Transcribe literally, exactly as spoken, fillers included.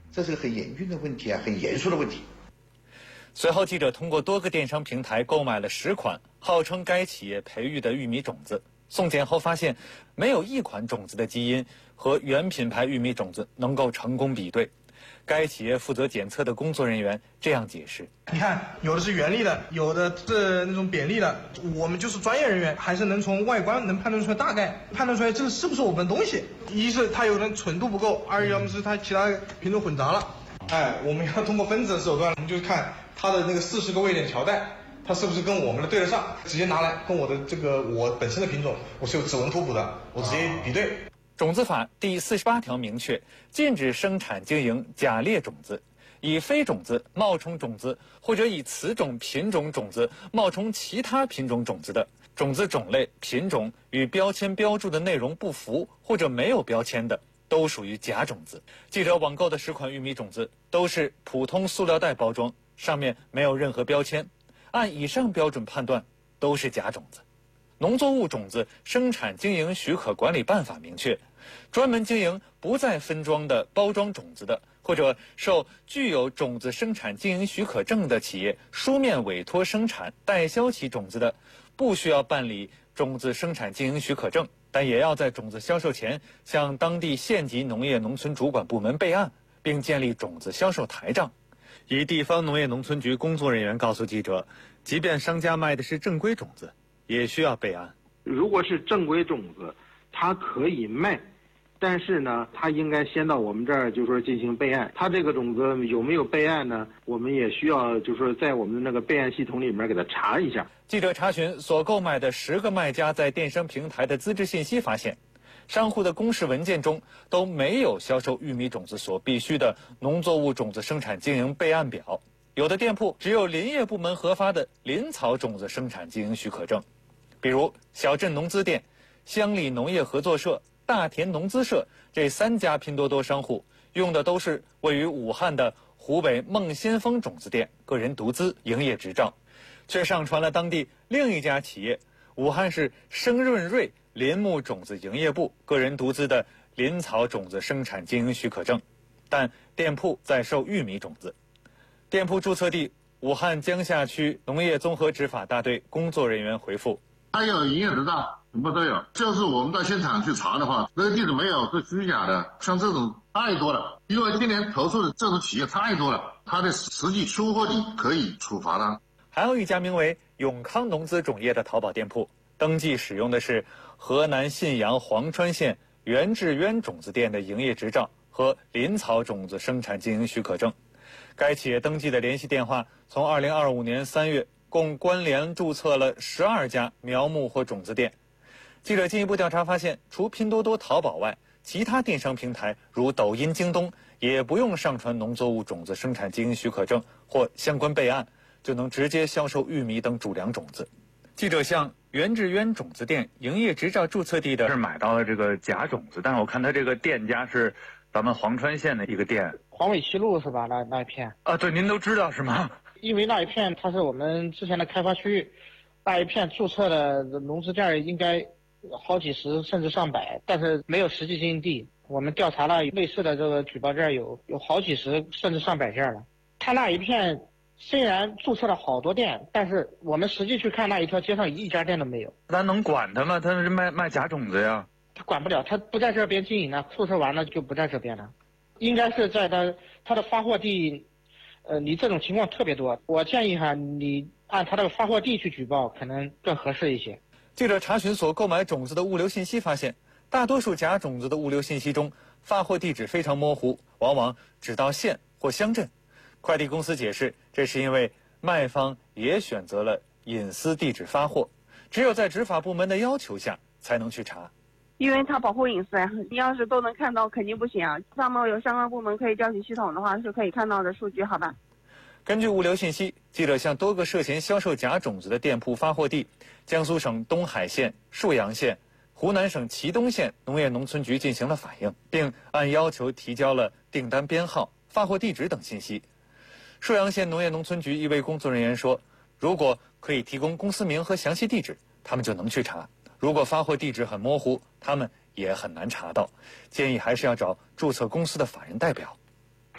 这是个很严峻的问题啊，很严肃的问题。 随后，记者通过多个电商平台购买了十款号称该企业培育的玉米种子，送检后发现，没有一款种子的基因和原品牌玉米种子能够成功比对。该企业负责检测的工作人员这样解释： 你看，有的是原粒的，有的是那种扁粒的。我们就是专业人员，还是能从外观能判断出来，大概判断出来这是不是我们的东西。一是它有的纯度不够，二要么是它其他品种混杂了。哎，我们要通过分子的手段，我们就看它的那个四十个位点条带，它是不是跟我们的对得上，直接拿来跟我的这个我本身的品种，我是有指纹图谱的，我直接比对。 种子法第四十八条明确，禁止生产经营假劣种子，以非种子冒充种子，或者以此种品种种子冒充其他品种种子的，种子种类、品种与标签标注的内容不符或者没有标签的，都属于假种子。记者网购的十款玉米种子都是普通塑料袋包装，上面没有任何标签，按以上标准判断都是假种子。农作物种子生产经营许可管理办法明确，专门经营不再分装的包装种子的，或者受具有种子生产经营许可证的企业书面委托生产代销其种子的，不需要办理种子生产经营许可证，但也要在种子销售前向当地县级农业农村主管部门备案，并建立种子销售台账。一地方农业农村局工作人员告诉记者，即便商家卖的是正规种子，也需要备案。 如果是正规种子，它可以卖，但是呢，它应该先到我们这儿，就是说进行备案。它这个种子有没有备案呢？我们也需要，就是说在我们的那个备案系统里面给它查一下。 记者查询所购买的十个卖家在电商平台的资质信息，发现，商户的公示文件中都没有销售玉米种子所必须的农作物种子生产经营备案表。有的店铺只有林业部门核发的林草种子生产经营许可证，比如小镇农资店、乡里农业合作社、大田农资社这三家拼多多商户用的都是位于武汉的湖北孟先锋种子店个人独资营业执照，却上传了当地另一家企业武汉市生润瑞林木种子营业部个人独资的林草种子生产经营许可证，但店铺在售玉米种子。店铺注册地武汉江夏区农业综合执法大队工作人员回复： 他有营业执照，什么都有，就是我们到现场去查的话，这个地址没有是虚假的，像这种太多了，因为今年投诉的这种企业太多了，它的实际出货地可以处罚的。 还有一家名为永康农资种业的淘宝店铺，登记使用的是河南信阳黄川县袁志渊种子店的营业执照和林草种子生产经营许可证。该企业登记的联系电话从二零二五年三月共关联注册了十二家苗木或种子店。记者进一步调查发现，除拼多多、淘宝外，其他电商平台如抖音、京东也不用上传农作物种子生产经营许可证或相关备案，就能直接销售玉米等主粮种子。记者向袁志渊种子店营业执照注册地的是买到了这个假种子，但是我看他这个店家是咱们黄川县的一个店， 黄尾七路是吧？那那一片啊，对，您都知道是吗？ 因为那一片它是我们之前的开发区域，那一片注册的农资店应该好几十甚至上百，但是没有实际经营地。我们调查了类似的这个举报件有有好几十甚至上百件了。他那一片虽然注册了好多店，但是我们实际去看那一条街上一家店都没有。 咱能管他吗？他是卖卖假种子呀。 他管不了，他不在这边经营了，注册完了就不在这边了。应该是在他他的发货地，呃，你这种情况特别多。我建议哈，你按他的发货地去举报，可能更合适一些。 记者查询所购买种子的物流信息发现，大多数假种子的物流信息中，发货地址非常模糊，往往只到县或乡镇。快递公司解释，这是因为卖方也选择了隐私地址发货，只有在执法部门的要求下才能去查。 因为它保护隐私啊，你要是都能看到肯定不行啊。上面有相关部门可以调取系统的话，是可以看到的数据，好吧？ 根据物流信息，记者向多个涉嫌销售假种子的店铺发货地江苏省东海县、沭阳县、湖南省祁东县农业农村局进行了反映，并按要求提交了订单编号、发货地址等信息。沭阳县农业农村局一位工作人员说，如果可以提供公司名和详细地址，他们就能去查。如果发货地址很模糊，他们也很难查到，建议还是要找注册公司的法人代表。